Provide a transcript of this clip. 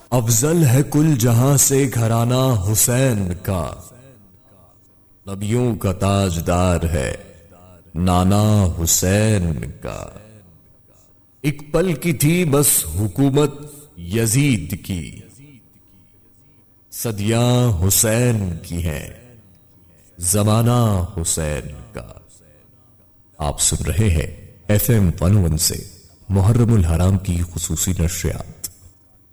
अफजल है कुल जहां से घराना हुसैन का, नबियों का ताजदार है नाना हुसैन का। एक पल की थी बस हुकूमत यजीद की, सदियां हुसैन की हैं जमाना हुसैन का। आप सुन रहे हैं FM 101 से मुहर्रमुल हराम की खुसूसी नशरियात।